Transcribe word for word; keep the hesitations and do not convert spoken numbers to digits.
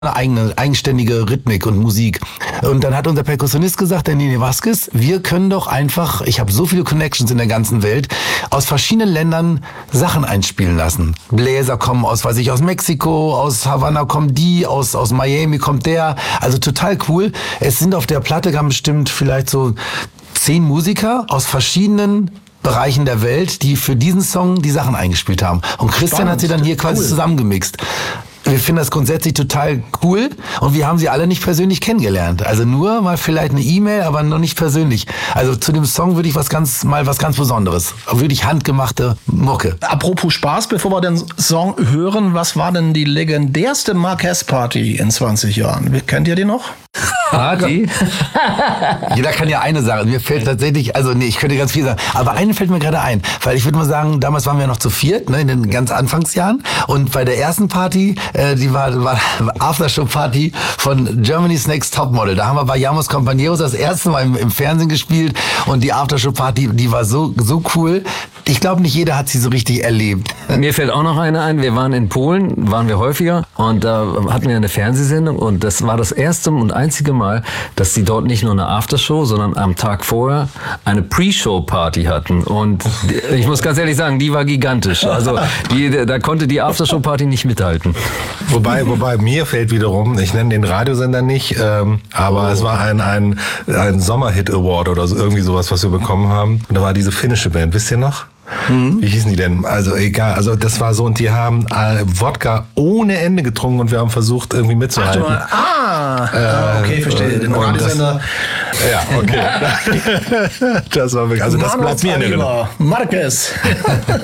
eine eigene, eigenständige Rhythmik und Musik. Und dann hat unser Perkussionist gesagt, der Nene Vasquez, wir können doch einfach, ich habe so viele Connections in der ganzen Welt, aus verschiedenen Ländern Sachen einspielen lassen. Bläser kommen aus, weiß ich, aus Mexiko, aus Havanna kommen die, aus, aus Miami kommt der. Also total cool. Es sind auf der Platte ganz bestimmt vielleicht so zehn Musiker aus verschiedenen Bereichen der Welt, die für diesen Song die Sachen eingespielt haben. Und Christian Spannend. hat sie dann hier quasi Cool. zusammengemixt. Wir finden das grundsätzlich total cool und wir haben sie alle nicht persönlich kennengelernt. Also nur mal vielleicht eine E-Mail, aber noch nicht persönlich. Also zu dem Song würde ich was ganz, mal was ganz Besonderes. Wirklich handgemachte Mucke. Apropos Spaß, bevor wir den Song hören, was war denn die legendärste Marquez-Party in zwanzig Jahren? Kennt ihr die noch? Party? Jeder kann ja eine sagen. Mir fällt tatsächlich, also nee, ich könnte ganz viel sagen, aber eine fällt mir gerade ein, weil ich würde mal sagen, damals waren wir noch zu viert, ne, in den ganz Anfangsjahren und bei der ersten Party, äh, die war, war Aftershow-Party von Germany's Next Topmodel. Da haben wir bei Vayamos Compañeros das erste Mal im, im Fernsehen gespielt und die Aftershow-Party, die war so, so cool. Ich glaube, nicht jeder hat sie so richtig erlebt. Mir fällt auch noch eine ein. Wir waren in Polen, waren wir häufiger und da hatten wir eine Fernsehsendung und das war das erste und einzige Mal, dass sie dort nicht nur eine Aftershow, sondern am Tag vorher eine Pre-Show-Party hatten. Und die, ich muss ganz ehrlich sagen, die war gigantisch. Also die, da konnte die Aftershow-Party nicht mithalten. Wobei, wobei mir fällt wiederum, ich nenne den Radiosender nicht, ähm, aber oh. es war ein, ein, ein Sommerhit-Award oder so, irgendwie sowas, was wir bekommen haben. Und da war diese finnische Band, wisst ihr noch? Mhm. Wie hießen die denn? Also egal, also das war so und die haben äh, Wodka ohne Ende getrunken und wir haben versucht irgendwie mitzuhalten. Ach, du, ah, äh, okay, verstehe. Den Radiosender. Ja, okay. Das war wirklich, also das bleibt mir in Erinnerung. Marquez.